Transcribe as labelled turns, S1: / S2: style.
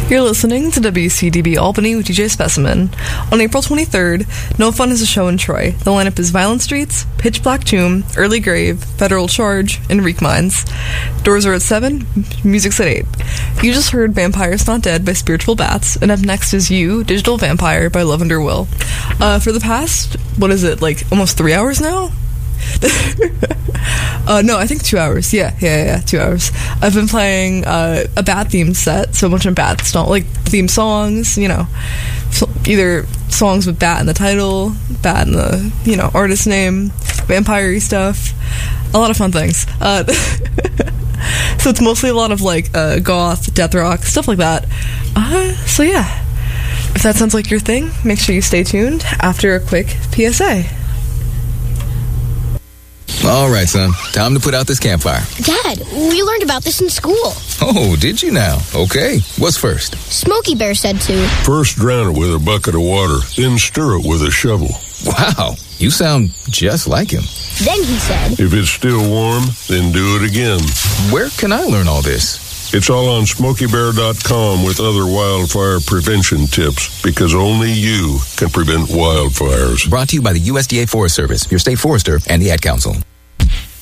S1: You're listening to WCDB Albany with DJ Specimen. On April 23rd, No Fun is a show in Troy. The lineup is Violent Streets, Pitch Black Tomb, Early Grave, Federal Charge, and Reek Minds. Doors are at 7, music's at 8. You just heard Vampires Not Dead by Spiritual Bats, and up next is You, Digital Vampire by Lavender Will. For the past, almost 3 hours now? No, I think 2 hours. Yeah, 2 hours. I've been playing a Bat-themed set, so a bunch of theme songs, either songs with Bat in the title, Bat in the, artist name, vampire-y stuff, a lot of fun things. So it's mostly a lot of, goth, death rock, stuff like that. So yeah, if that sounds like your thing, make sure you stay tuned after a quick PSA.
S2: All right, son. Time to put out this campfire.
S3: Dad, we learned about this in school.
S2: Oh, did you now? Okay. What's first?
S3: Smokey Bear said to.
S4: First drown it with a bucket of water, then stir it with a shovel.
S2: Wow. You sound just like him.
S3: Then he said.
S4: If it's still warm, then do it again.
S2: Where can I learn all this?
S4: It's all on SmokeyBear.com with other wildfire prevention tips, because only you can prevent wildfires.
S2: Brought to you by the USDA Forest Service, your state forester, and the Ad Council.